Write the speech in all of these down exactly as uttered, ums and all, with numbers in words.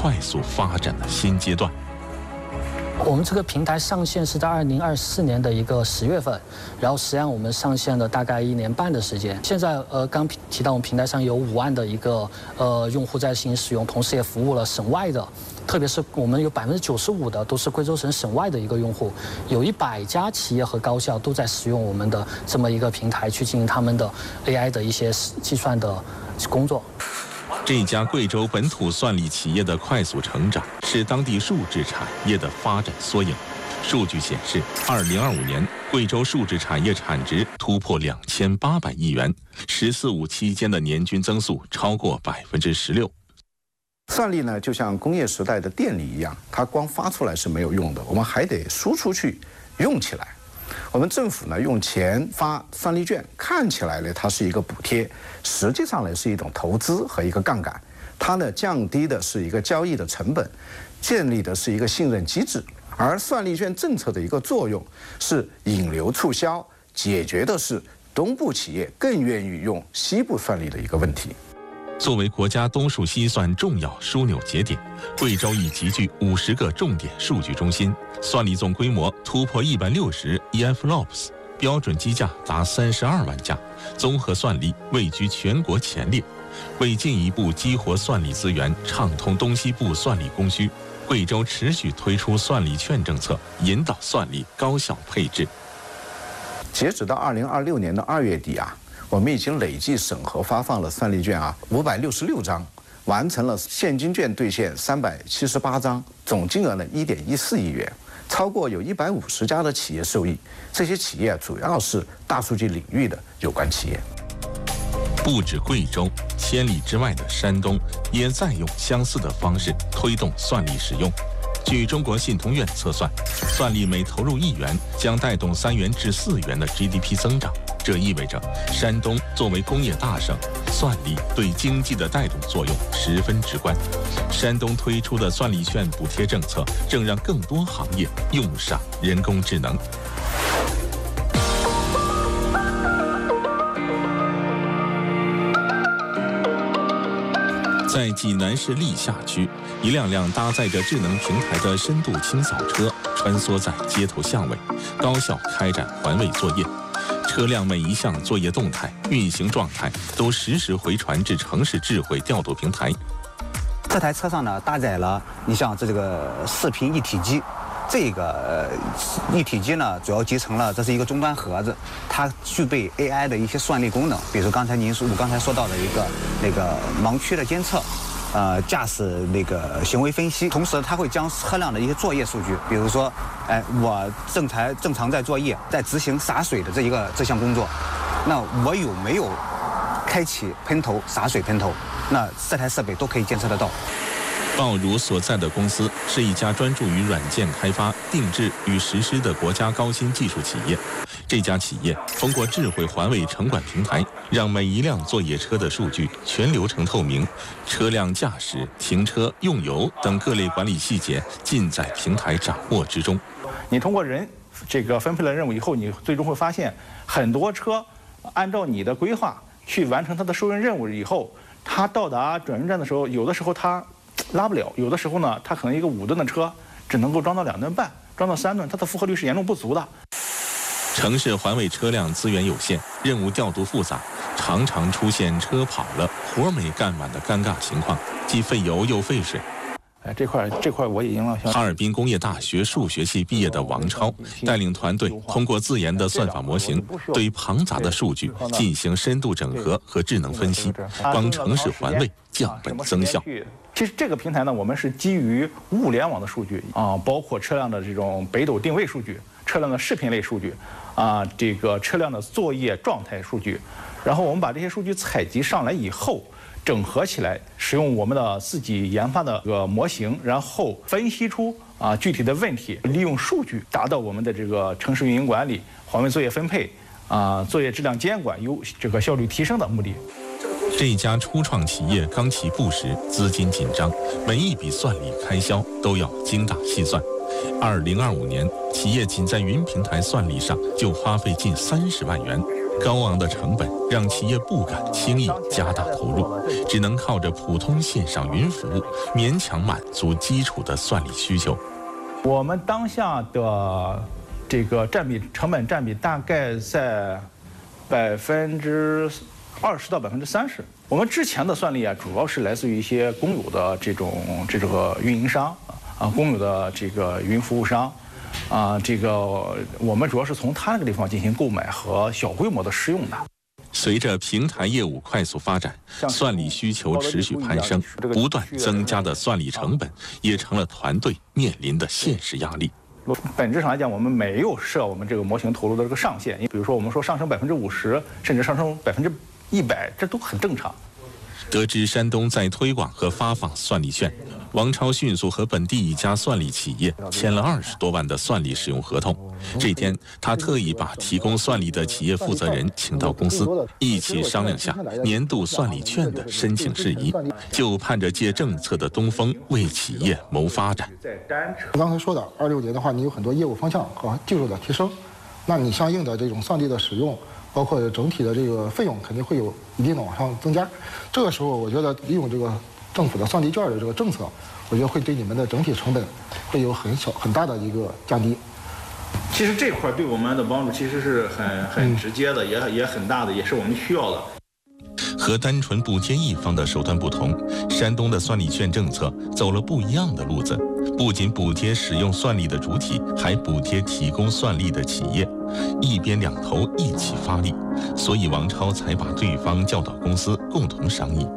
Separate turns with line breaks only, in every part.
快速发展的新阶段。
我们这个平台上线是在二零二四年的一个十月份，然后实际上我们上线了大概一年半的时间。现在呃刚提到我们平台上有五万的一个呃用户在进行使用，同时也服务了省外的，特别是我们有百分之九十五的都是贵州省省外的一个用户，有一百家企业和高校都在使用我们的这么一个平台去进行他们的 A I 的一些计算的工作。
这家贵州本土算力企业的快速成长，是当地数字产业的发展缩影。数据显示，二零二五年贵州数字产业产值突破两千八百亿元，“十四五”期间的年均增速超过百分之十六。
算力呢，就像工业时代的电力一样，它光发出来是没有用的，我们还得输出去，用起来。我们政府呢用钱发算力券，看起来呢它是一个补贴，实际上呢是一种投资和一个杠杆。它呢降低的是一个交易的成本，建立的是一个信任机制。而算力券政策的一个作用是引流促销，解决的是东部企业更愿意用西部算力的一个问题。
作为国家东数西算重要枢纽节点，贵州已集聚五十个重点数据中心，算力总规模突破一百六十 E F L O P S， 标准机架达三十二万架，综合算力位居全国前列。为进一步激活算力资源，畅通东西部算力供需，贵州持续推出算力券政策，引导算力高效配置。
截止到二零二六年的二月底啊。我们已经累计审核发放了算力券啊五百六十六张，完成了现金券兑现三百七十八张，总金额呢一点一四亿元，超过有一百五十家的企业受益。这些企业主要是大数据领域的有关企业。
不止贵州，千里之外的山东也在用相似的方式推动算力使用。据中国信通院测算，算力每投入一元将带动三元至四元的 G D P 增长。这意味着，山东作为工业大省，算力对经济的带动作用十分直观。山东推出的算力券补贴政策，正让更多行业用上人工智能。在济南市历下区，一辆辆搭载着智能平台的深度清扫车穿梭在街头巷尾，高效开展环卫作业。车辆每一项作业动态、运行状态都实时回传至城市智慧调度平台。
这台车上呢，搭载了你像这个视频一体机。这个一体机呢，主要集成了，这是一个终端盒子，它具备 A I 的一些算力功能，比如刚才您说，我刚才说到的一个那个盲区的监测，呃，驾驶那个行为分析，同时它会将车辆的一些作业数据，比如说，哎，我正常正常在作业，在执行洒水的这一个这项工作，那我有没有开启喷头、洒水喷头？那这台设备都可以监测得到。
鲍如所在的公司是一家专注于软件开发、定制与实施的国家高新技术企业。这家企业通过智慧环卫城管平台，让每一辆作业车的数据全流程透明，车辆驾驶、停车、用油等各类管理细节尽在平台掌握之中。
你通过人这个分配了任务以后，你最终会发现，很多车按照你的规划去完成它的收运任务以后，它到达转运站的时候，有的时候它拉不了，有的时候呢，它可能一个五吨的车只能够装到两吨半，装到三吨，它的负荷率是严重不足的。
城市环卫车辆资源有限，任务调度复杂，常常出现车跑了活没干完的尴尬情况，既费油又费水。
哎，这块这块我已经了。
哈尔滨工业大学数学系毕业的王超带领团队，通过自研的算法模型，对庞杂的数据进行深度整合和智能分析，帮城市环卫降本增效。
其实这个平台呢，我们是基于物联网的数据啊，包括车辆的这种北斗定位数据、车辆的视频类数据啊，这个车辆的作业状态数据，然后我们把这些数据采集上来以后，整合起来，使用我们的自己研发的这个模型，然后分析出啊具体的问题，利用数据达到我们的这个城市运营管理、环卫作业分配啊、作业质量监管有这个效率提升的目的。
这家初创企业刚起步时资金紧张，每一笔算力开销都要精打细算。二零二五年，企业仅在云平台算力上就花费近三十万元。 高昂的成本让企业不敢轻易加大投入，只能靠着普通线上云服务勉强满足基础的算力需求。
我们当下的这个占比成本占比大概在百分之二十到百分之三十。我们之前的算力啊，主要是来自于一些公有的这种这个运营商啊，公有的这个云服务商。啊，这个我们主要是从他那个地方进行购买和小规模的试用的。
随着平台业务快速发展，算力需求持续攀升，不断增加的算力成本也成了团队面临的现实压力。
本质上来讲，我们没有设我们这个模型投入的这个上限。你比如说，我们说上升百分之五十，甚至上升百分之一百，这都很正常。
得知山东在推广和发放算力券，王超迅速和本地一家算力企业签了二十多万的算力使用合同。这天，他特意把提供算力的企业负责人请到公司，一起商量下年度算力券的申请事宜，就盼着借政策的东风为企业谋发展。
刚才说的，二六年的话，你有很多业务方向和技术的提升，那你相应的这种算力的使用，包括整体的这个费用肯定会有一定的往上增加。这个时候，我觉得利用这个政府的算力券的这个政策，我觉得会对你们的整体成本会有很小很大的一个降低。
其实这块对我们的帮助其实是很很直接的，也也很大的，也是我们需要的。
和单纯补贴一方的手段不同，山东的算力券政策走了不一样的路子，不仅补贴使用算力的主体，还补贴提供算力的企业，一边两头一起发力，所以王超才把对方叫到公司共同商议。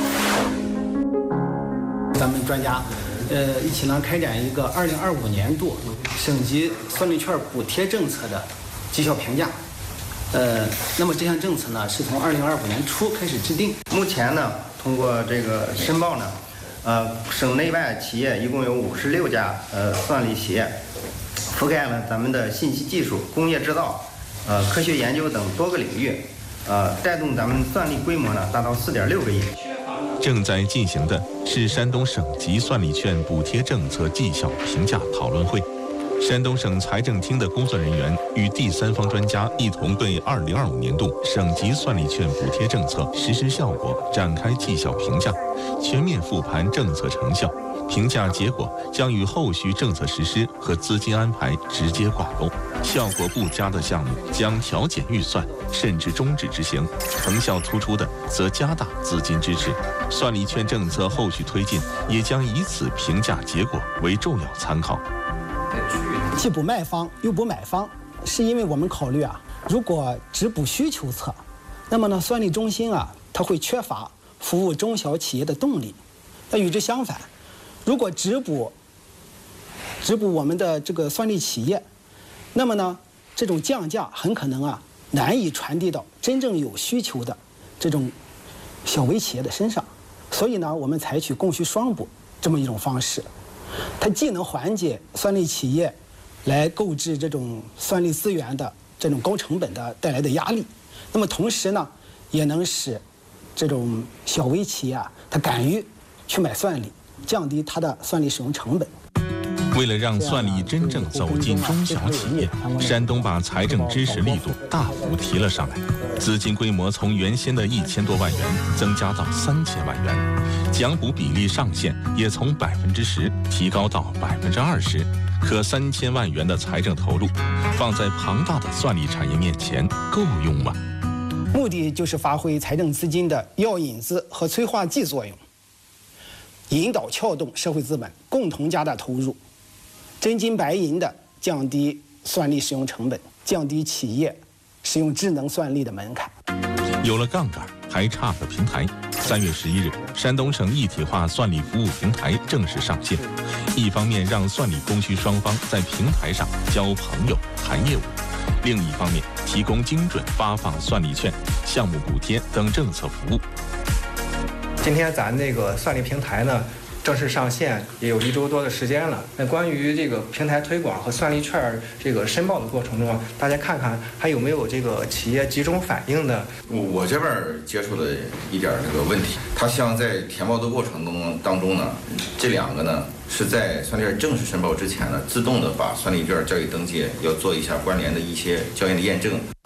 咱们专家，呃，一起呢开展一个二零二五年度省级算力券补贴政策的绩效评价。呃，那么这项政策呢，是从二零二五年初开始制定。
目前呢，通过这个申报呢，呃，省内外企业一共有五十六家呃算力企业，覆盖了咱们的信息技术、工业制造、呃科学研究等多个领域，呃，带动咱们算力规模呢达到四点六个亿。
正在进行的是山东省级算力券补贴政策绩效评价讨论会。山东省财政厅的工作人员与第三方专家一同对二零二五年度省级算力券补贴政策实施效果展开绩效评价，全面复盘政策成效。评价结果将与后续政策实施和资金安排直接挂钩，效果不佳的项目将调减预算，甚至终止执行；成效突出的则加大资金支持。算力券政策后续推进也将以此评价结果为重要参考。
既补卖方又补买方，是因为我们考虑啊，如果只补需求侧，那么呢，算力中心啊，它会缺乏服务中小企业的动力。那与之相反，如果只补只补我们的这个算力企业，那么呢，这种降价很可能啊，难以传递到真正有需求的这种小微企业的身上。所以呢，我们采取供需双补这么一种方式。它既能缓解算力企业来购置这种算力资源的这种高成本的带来的压力，那么同时呢，也能使这种小微企业啊，它敢于去买算力，降低它的算力使用成本。
为了让算力真正走进中小企业，山东把财政支持力度大幅提了上来，资金规模从原先的一千多万元增加到三千万元，奖补比例上限也从百分之十提高到百分之二十，可三千万元的财政投入，放在庞大的算力产业面前，够用吗？
目的就是发挥财政资金的药引子和催化剂作用，引导撬动社会资本共同加大投入，真金白银的降低算力使用成本，降低企业使用智能算力的门槛。
有了杠杆，还差个平台。三月十一日，山东省一体化算力服务平台正式上线。一方面让算力供需双方在平台上交朋友、谈业务；另一方面提供精准发放算力券、项目补贴等政策服务。
今天咱这个算力平台呢，正式上线也有一周多的时间了。那关于这个平台推广和算力券这个申报的过程中啊，大家看看还有没有这个企业集中反映的？
我这边接触的一点这个问题，它像在填报的过程中当中呢，这两个呢是在算力券正式申报之前呢，自动的把算力券交易登记要做一下关联的一些交易的验证。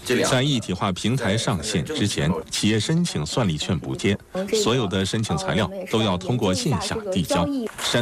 在一体化平台上线之前，企业申请算力券补贴，所有的申请材料都要通过线下递交。山